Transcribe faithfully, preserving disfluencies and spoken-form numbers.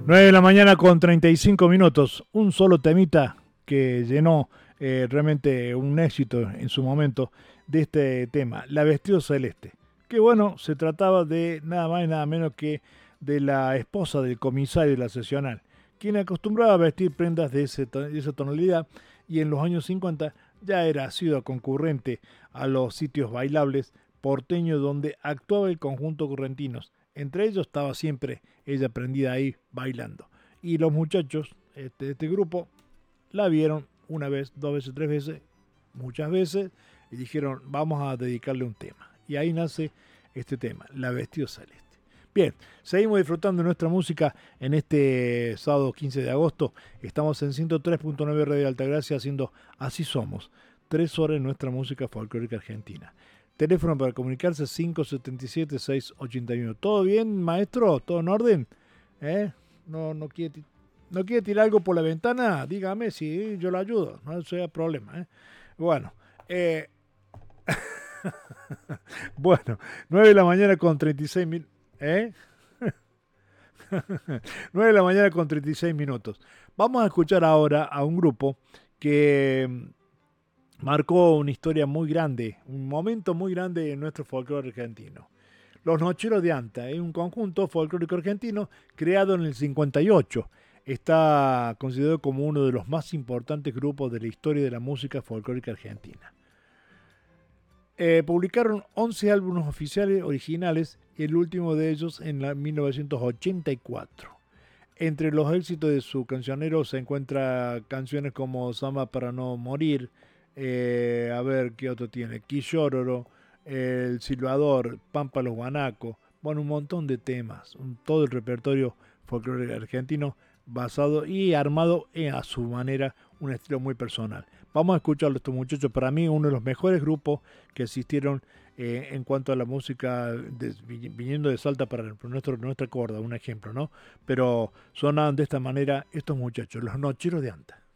nueve de la mañana con treinta y cinco minutos. Un solo temita que llenó eh, realmente un éxito en su momento de este tema, La Vestido Celeste. Que bueno, se trataba de nada más y nada menos que de la esposa del comisario de la seccional, quien acostumbraba a vestir prendas de, ese, de esa tonalidad y en los años cincuenta ya era sido concurrente a los sitios bailables porteños donde actuaba el conjunto correntinos. Entre ellos estaba siempre ella prendida ahí bailando. Y los muchachos este, de este grupo la vieron una vez, dos veces, tres veces, muchas veces, y dijeron, vamos a dedicarle un tema. Y ahí nace este tema, La Vestido Celeste. Bien, seguimos disfrutando de nuestra música en este sábado quince de agosto. Estamos en ciento tres punto nueve Radio Altagracia haciendo Así Somos. Tres horas en nuestra música folclórica argentina. Teléfono para comunicarse cinco setenta y siete, seiscientos ochenta y uno. ¿Todo bien, maestro? ¿Todo en orden? ¿Eh? ¿No, no, quiere, ¿No quiere tirar algo por la ventana? Dígame, sí, yo lo ayudo. No sea problema. ¿eh? Bueno, eh... bueno, nueve de la mañana con treinta y seis mil... ¿Eh? nueve de la mañana con treinta y seis minutos. Vamos a escuchar ahora a un grupo que marcó una historia muy grande, un momento muy grande en nuestro folclore argentino. Los Nocheros de Anta es un conjunto folclórico argentino creado en el cincuenta y ocho. Está considerado como uno de los más importantes grupos de la historia de la música folclórica argentina. Eh, publicaron once álbumes oficiales originales y el último de ellos en la mil novecientos ochenta y cuatro. Entre los éxitos de su cancionero se encuentran canciones como Samba para no morir, eh, a ver qué otro tiene, Quillóroro, eh, El Silbador, Pampa los Guanacos, bueno, un montón de temas, un, todo el repertorio folclórico argentino basado y armado eh, a su manera, un estilo muy personal. Vamos a escucharlo estos muchachos, para mí uno de los mejores grupos que existieron eh, en cuanto a la música de, viniendo de Salta para nuestro, nuestra corda, un ejemplo, ¿no? Pero sonaban de esta manera estos muchachos, los Nocheros de Anta.